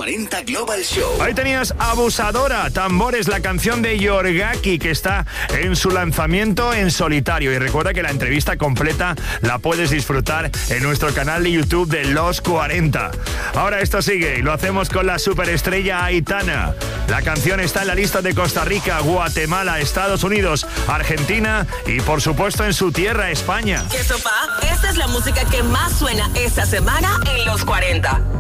40 Global Show. Ahí tenías Abusadora, Tambores, la canción de Yorgaki, que está en su lanzamiento en solitario. Y recuerda que la entrevista completa la puedes disfrutar en nuestro canal de YouTube de Los 40. Ahora esto sigue y lo hacemos con la superestrella Aitana. La canción está en la lista de Costa Rica, Guatemala, Estados Unidos, Argentina y por supuesto en su tierra, España. ¿Qué sopa? Esta es la música que más suena esta semana en Los 40.